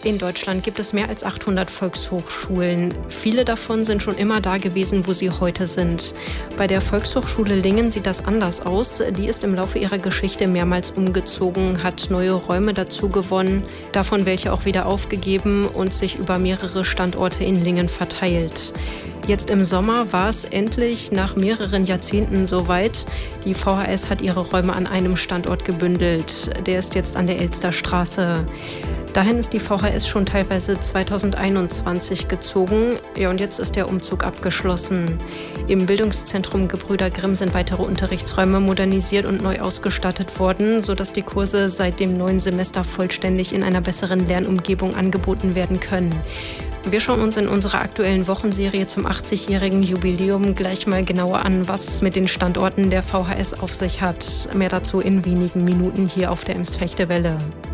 In Deutschland gibt es mehr als 800 Volkshochschulen. Viele davon sind schon immer da gewesen, wo sie heute sind. Bei der Volkshochschule Lingen sieht das anders aus. Die ist im Laufe ihrer Geschichte mehrmals umgezogen, hat neue Räume dazu gewonnen, davon welche auch wieder aufgegeben und sich über mehrere Standorte in Lingen verteilt. Jetzt im Sommer war es endlich nach mehreren Jahrzehnten soweit. Die VHS hat ihre Räume an einem Standort gebündelt. Der ist jetzt an der Elsterstraße. Dahin ist die VHS schon teilweise 2021 gezogen. Ja, und jetzt ist der Umzug abgeschlossen. Im Bildungszentrum Gebrüder Grimm sind weitere Unterrichtsräume modernisiert und neu ausgestattet worden, sodass die Kurse seit dem neuen Semester vollständig in einer besseren Lernumgebung angeboten werden können. Wir schauen uns in unserer aktuellen Wochenserie zum 80-jährigen Jubiläum gleich mal genauer an, was es mit den Standorten der VHS auf sich hat. Mehr dazu in wenigen Minuten hier auf der Ems-Fechte Welle.